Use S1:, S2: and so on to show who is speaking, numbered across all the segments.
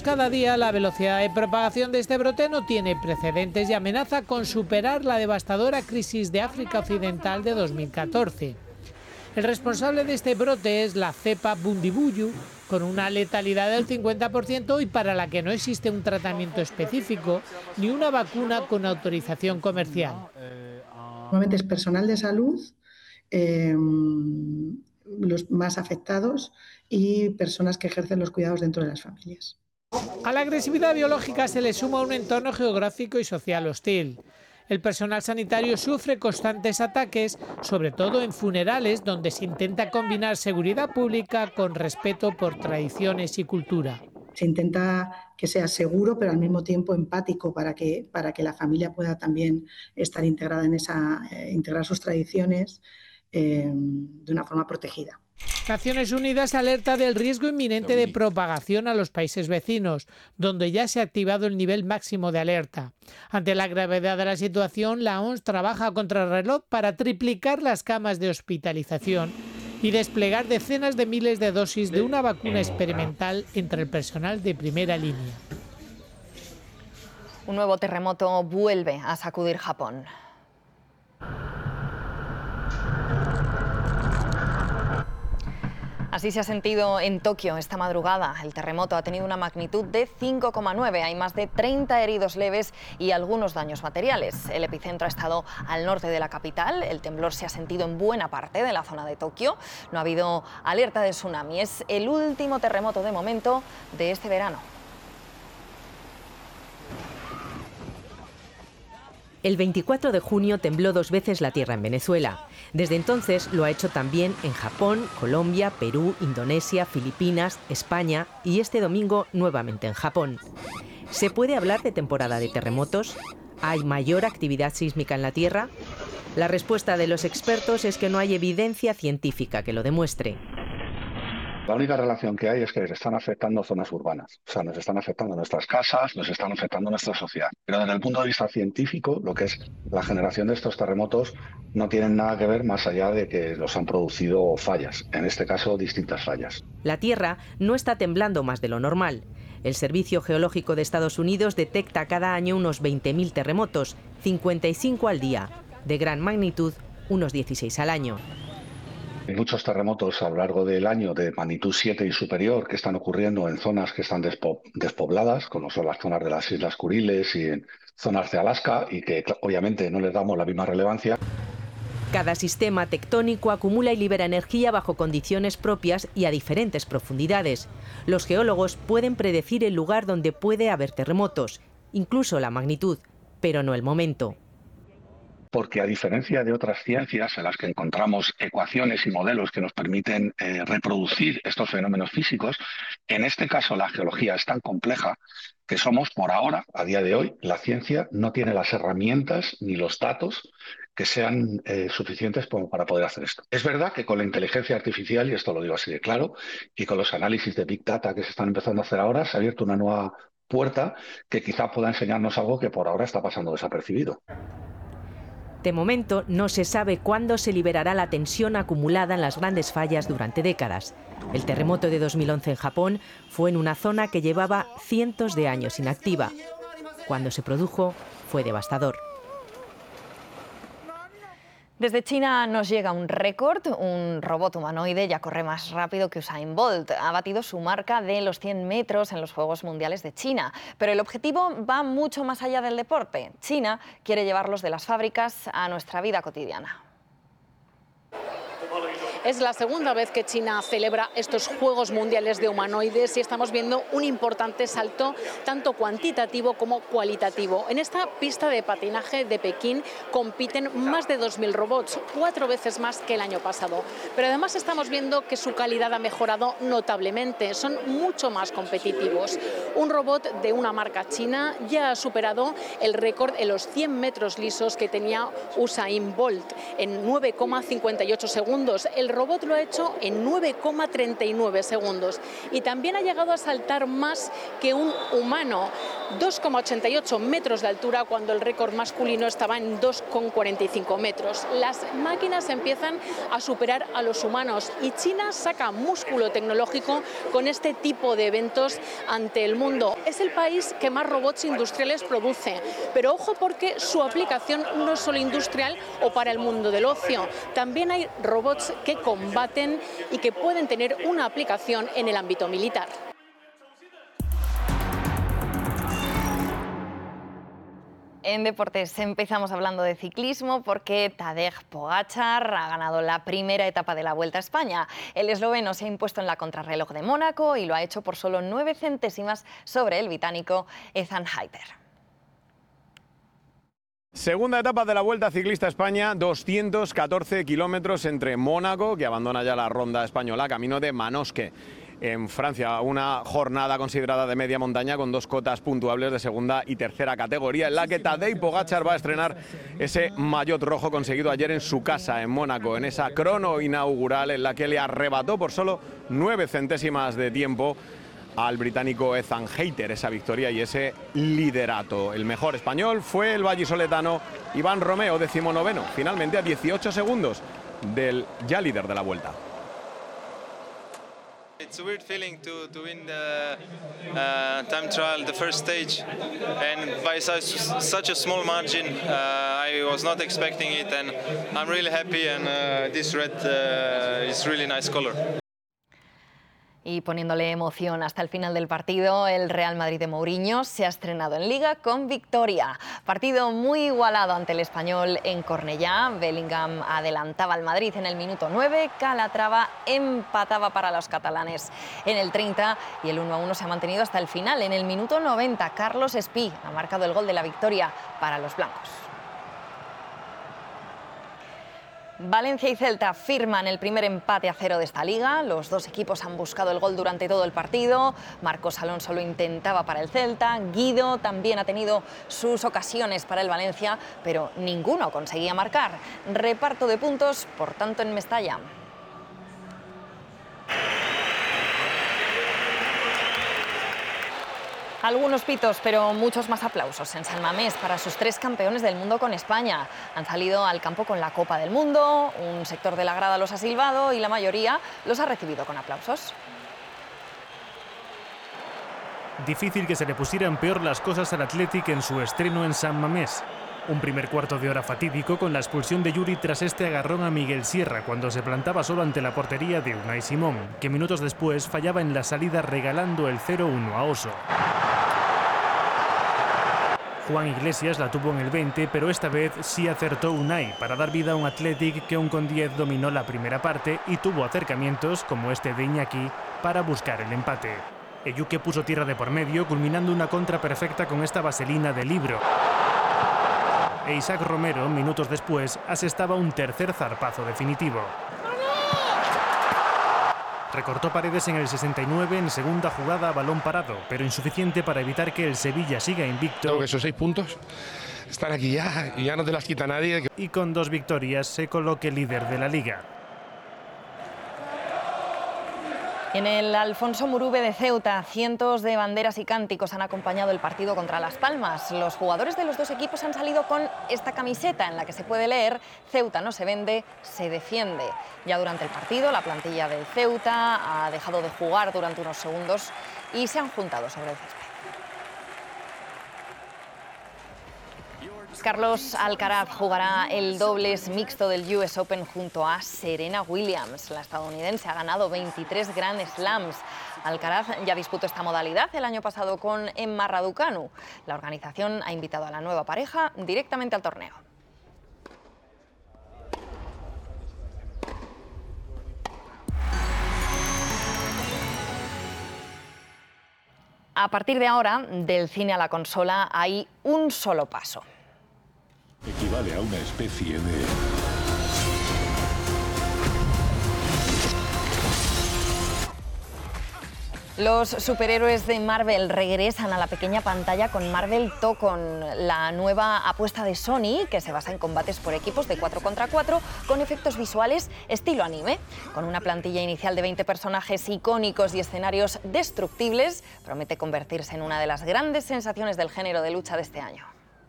S1: cada día, la velocidad de propagación de este brote no tiene precedentes y amenaza con superar la devastadora crisis de África Occidental de 2014. El responsable de este brote es la cepa Bundibugyo, con una letalidad del 50% y para la que no existe un tratamiento específico ni una vacuna con autorización comercial.
S2: Normalmente es personal de salud, los más afectados y personas que ejercen los cuidados dentro de las familias.
S1: A la agresividad biológica se le suma un entorno geográfico y social hostil. El personal sanitario sufre constantes ataques, sobre todo en funerales, donde se intenta combinar seguridad pública con respeto por tradiciones y cultura.
S2: Se intenta que sea seguro, pero al mismo tiempo empático para que la familia pueda también estar integrada en integrar sus tradiciones de una forma protegida.
S1: Naciones Unidas alerta del riesgo inminente de propagación a los países vecinos, donde ya se ha activado el nivel máximo de alerta. Ante la gravedad de la situación, la OMS trabaja a contrarreloj para triplicar las camas de hospitalización y desplegar decenas de miles de dosis de una vacuna experimental entre el personal de primera línea.
S3: Un nuevo terremoto vuelve a sacudir Japón. Así se ha sentido en Tokio esta madrugada. El terremoto ha tenido una magnitud de 5,9. Hay más de 30 heridos leves y algunos daños materiales. El epicentro ha estado al norte de la capital. El temblor se ha sentido en buena parte de la zona de Tokio. No ha habido alerta de tsunami. Es el último terremoto de momento de este verano.
S4: El 24 de junio tembló 2 veces la tierra en Venezuela. Desde entonces lo ha hecho también en Japón, Colombia, Perú, Indonesia, Filipinas, España y este domingo nuevamente en Japón. ¿Se puede hablar de temporada de terremotos? ¿Hay mayor actividad sísmica en la Tierra? La respuesta de los expertos es que no hay evidencia científica que lo demuestre.
S5: La única relación que hay es que están afectando zonas urbanas. O sea, nos están afectando nuestras casas, nos están afectando nuestra sociedad. Pero desde el punto de vista científico, lo que es la generación de estos terremotos no tienen nada que ver más allá de que los han producido fallas. En este caso, distintas fallas.
S4: La Tierra no está temblando más de lo normal. El Servicio Geológico de Estados Unidos detecta cada año unos 20.000 terremotos, 55 al día. De gran magnitud, unos 16 al año.
S5: Hay muchos terremotos a lo largo del año de magnitud 7 y superior que están ocurriendo en zonas que están despobladas, como son las zonas de las Islas Kuriles y en zonas de Alaska, y que obviamente no les damos la misma relevancia.
S4: Cada sistema tectónico acumula y libera energía bajo condiciones propias y a diferentes profundidades. Los geólogos pueden predecir el lugar donde puede haber terremotos, incluso la magnitud, pero no el momento.
S5: Porque a diferencia de otras ciencias en las que encontramos ecuaciones y modelos que nos permiten reproducir estos fenómenos físicos, en este caso la geología es tan compleja que somos, por ahora, a día de hoy, la ciencia no tiene las herramientas ni los datos que sean suficientes para poder hacer esto. Es verdad que con la inteligencia artificial, y esto lo digo así de claro, y con los análisis de Big Data que se están empezando a hacer ahora, se ha abierto una nueva puerta que quizá pueda enseñarnos algo que por ahora está pasando desapercibido.
S4: De momento, no se sabe cuándo se liberará la tensión acumulada en las grandes fallas durante décadas. El terremoto de 2011 en Japón fue en una zona que llevaba cientos de años inactiva. Cuando se produjo, fue devastador.
S3: Desde China nos llega un récord. Un robot humanoide ya corre más rápido que Usain Bolt. Ha batido su marca de los 100 metros en los Juegos Mundiales de China. Pero el objetivo va mucho más allá del deporte. China quiere llevarlos de las fábricas a nuestra vida cotidiana.
S6: Es la segunda vez que China celebra estos Juegos Mundiales de Humanoides y estamos viendo un importante salto tanto cuantitativo como cualitativo. En esta pista de patinaje de Pekín compiten más de 2.000 robots, 4 veces más que el año pasado. Pero además estamos viendo que su calidad ha mejorado notablemente, son mucho más competitivos. Un robot de una marca china ya ha superado el récord en los 100 metros lisos que tenía Usain Bolt en 9,58 segundos. El robot lo ha hecho en 9,39 segundos y también ha llegado a saltar más que un humano. 2,88 metros de altura cuando el récord masculino estaba en 2,45 metros. Las máquinas empiezan a superar a los humanos y China saca músculo tecnológico con este tipo de eventos ante el mundo. Es el país que más robots industriales produce, pero ojo porque su aplicación no es solo industrial o para el mundo del ocio. También hay robots que combaten y que pueden tener una aplicación en el ámbito militar.
S3: En deportes empezamos hablando de ciclismo porque Tadej Pogačar ha ganado la primera etapa de la Vuelta a España. El esloveno se ha impuesto en la contrarreloj de Mónaco y lo ha hecho por solo 9 centésimas sobre el británico Ethan Hayter.
S7: Segunda etapa de la Vuelta Ciclista a España, 214 kilómetros entre Mónaco, que abandona ya la ronda española, camino de Manosque, en Francia. Una jornada considerada de media montaña con 2 cotas puntuables de segunda y tercera categoría, en la que Tadej Pogačar va a estrenar ese maillot rojo conseguido ayer en su casa, en Mónaco, en esa crono inaugural en la que le arrebató por solo 9 centésimas de tiempo al británico Ethan Hayter esa victoria y ese liderato. El mejor español fue el vallisoletano Iván Romeo, 19º, finalmente a 18 segundos del ya líder de la Vuelta.
S8: It's a weird feeling to win the time trial, the first stage, and by such a small margin. I was not expecting it, and I'm really happy. And this red is really nice color.
S3: Y poniéndole emoción hasta el final del partido, el Real Madrid de Mourinho se ha estrenado en Liga con victoria. Partido muy igualado ante el Español en Cornellá. Bellingham adelantaba al Madrid en el minuto 9, Calatrava empataba para los catalanes en el 30 y el 1-1 se ha mantenido hasta el final. En el minuto 90, Carlos Espí ha marcado el gol de la victoria para los blancos. Valencia y Celta firman el primer empate a 0 de esta liga. Los dos equipos han buscado el gol durante todo el partido. Marcos Alonso lo intentaba para el Celta. Guido también ha tenido sus ocasiones para el Valencia, pero ninguno conseguía marcar. Reparto de puntos, por tanto, en Mestalla. Algunos pitos, pero muchos más aplausos en San Mamés para sus 3 campeones del mundo con España. Han salido al campo con la Copa del Mundo, un sector de la grada los ha silbado y la mayoría los ha recibido con aplausos.
S9: Difícil que se le pusieran peor las cosas al Athletic en su estreno en San Mamés. Un primer cuarto de hora fatídico con la expulsión de Yuri tras este agarrón a Miguel Sierra cuando se plantaba solo ante la portería de Unai Simón, que minutos después fallaba en la salida regalando el 0-1 a Oso. Juan Iglesias la tuvo en el 20, pero esta vez sí acertó Unai para dar vida a un Athletic que un con 10 dominó la primera parte y tuvo acercamientos, como este de Iñaki, para buscar el empate. Eyuke puso tierra de por medio, culminando una contra perfecta con esta vaselina de Libro. E Isaac Romero, minutos después, asestaba un tercer zarpazo definitivo. Recortó Paredes en el 69 en segunda jugada a balón parado, pero insuficiente para evitar que el Sevilla siga invicto.
S10: Creo que esos 6 puntos están aquí ya y ya no te las quita nadie.
S9: Y con 2 victorias se coloque líder de la Liga.
S3: En el Alfonso Murube de Ceuta, cientos de banderas y cánticos han acompañado el partido contra Las Palmas. Los jugadores de los dos equipos han salido con esta camiseta en la que se puede leer: Ceuta no se vende, se defiende. Ya durante el partido, la plantilla del Ceuta ha dejado de jugar durante unos segundos y se han juntado sobre el césped. Carlos Alcaraz jugará el dobles mixto del US Open junto a Serena Williams. La estadounidense ha ganado 23 Grand Slams. Alcaraz ya disputó esta modalidad el año pasado con Emma Raducanu. La organización ha invitado a la nueva pareja directamente al torneo. A partir de ahora, del cine a la consola hay un solo paso.
S11: Equivale a una especie de...
S3: Los superhéroes de Marvel regresan a la pequeña pantalla con Marvel Tokon, la nueva apuesta de Sony que se basa en combates por equipos de 4 contra 4 con efectos visuales estilo anime. Con una plantilla inicial de 20 personajes icónicos y escenarios destructibles, promete convertirse en una de las grandes sensaciones del género de lucha de este año.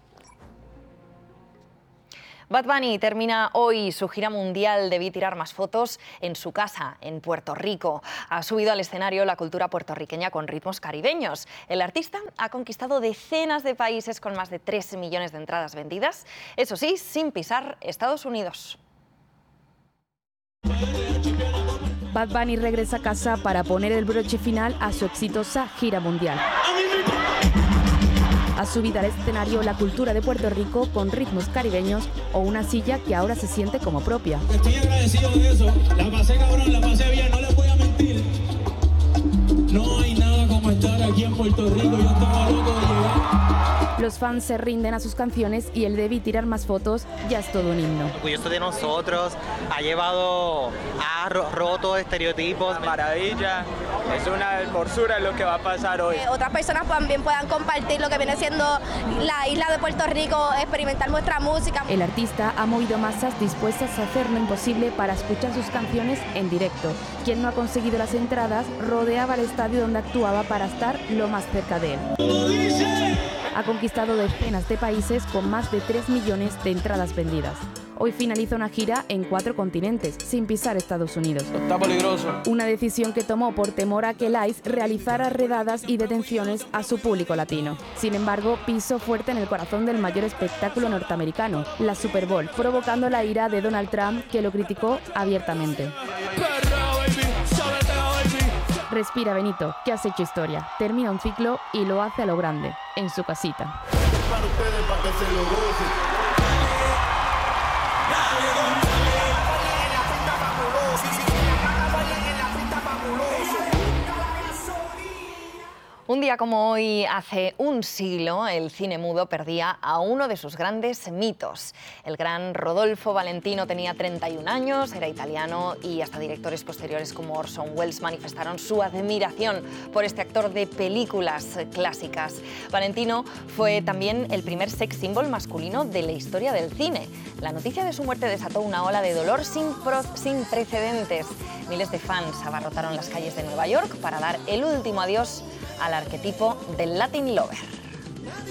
S3: Bad Bunny termina hoy su gira mundial Debí tirar más fotos en su casa, en Puerto Rico. Ha subido al escenario la cultura puertorriqueña con ritmos caribeños. El artista ha conquistado decenas de países con más de 3 millones de entradas vendidas, eso sí, sin pisar Estados Unidos.
S12: Bad Bunny regresa a casa para poner el broche final a su exitosa gira mundial. Ha subido al escenario la cultura de Puerto Rico con ritmos caribeños o una silla que ahora se siente como propia.
S13: Estoy agradecido de eso. La pasé cabrón, la pasé bien, no les voy a mentir. No hay nada como estar aquí en Puerto Rico, yo estaba loco de llegar.
S12: Los fans se rinden a sus canciones y el Debí tirar más fotos ya es todo un himno.
S14: Orgulloso de nosotros, ha roto estereotipos.
S15: Maravilla, es una hermosura lo que va a pasar hoy.
S16: Otras personas también puedan compartir lo que viene siendo la isla de Puerto Rico, experimentar nuestra música.
S12: El artista ha movido masas dispuestas a hacer lo imposible para escuchar sus canciones en directo. Quien no ha conseguido las entradas rodeaba el estadio donde actuaba para estar lo más cerca de él. Ha conquistado decenas de países con más de 3 millones de entradas vendidas. Hoy finaliza una gira en 4 continentes, sin pisar Estados Unidos.
S15: Está peligroso.
S12: Una decisión que tomó por temor a que el ICE realizara redadas y detenciones a su público latino. Sin embargo, pisó fuerte en el corazón del mayor espectáculo norteamericano, la Super Bowl, provocando la ira de Donald Trump, que lo criticó abiertamente. Respira, Benito, que has hecho historia. Termina un ciclo y lo hace a lo grande, en su casita.
S3: Un día como hoy, hace un siglo, el cine mudo perdía a uno de sus grandes mitos. El gran Rodolfo Valentino tenía 31 años, era italiano y hasta directores posteriores como Orson Welles manifestaron su admiración por este actor de películas clásicas. Valentino fue también el primer sex symbol masculino de la historia del cine. La noticia de su muerte desató una ola de dolor sin precedentes. Miles de fans abarrotaron las calles de Nueva York para dar el último adiós al arquetipo del Latin Lover.